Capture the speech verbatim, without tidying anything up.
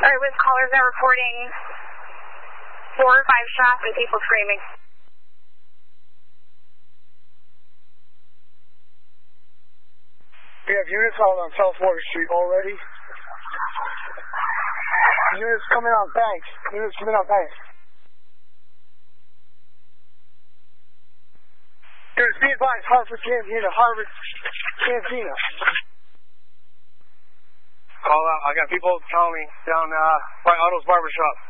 Alright, with callers are reporting four or five shots and people screaming. We have units out on South Water Street already. Units coming on Banks. Units coming on Banks. There's be advised, Harvard Cantina, Harvard Cantina. Call out. I got people telling me down uh, by Otto's Barbershop.